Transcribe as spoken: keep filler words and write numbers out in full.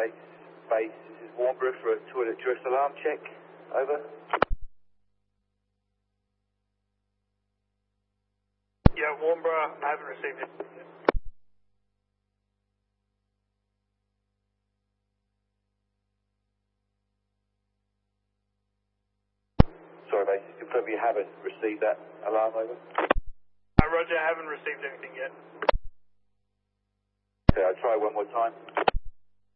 base. Base, this is Warnborough for a toilet dress alarm check. Over. Yeah, Warnborough, I haven't received it yet. Sorry, base, confirm you haven't received that alarm, over. Uh, Roger, I haven't received anything yet. Okay, I'll try one more time.